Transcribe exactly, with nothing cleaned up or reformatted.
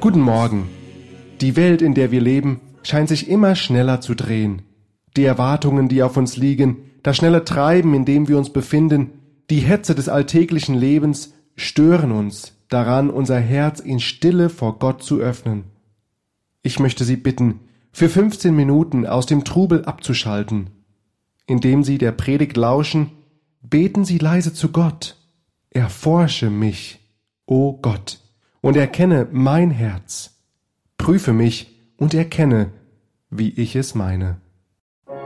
Guten Morgen. Die Welt, in der wir leben, scheint sich immer schneller zu drehen. Die Erwartungen, die auf uns liegen, das schnelle Treiben, in dem wir uns befinden, die Hetze des alltäglichen Lebens stören uns daran, unser Herz in Stille vor Gott zu öffnen. Ich möchte Sie bitten, für fünfzehn Minuten aus dem Trubel abzuschalten. Indem Sie der Predigt lauschen, beten Sie leise zu Gott. Erforsche mich, o Gott, und erkenne mein Herz. Prüfe mich und erkenne, wie ich es meine.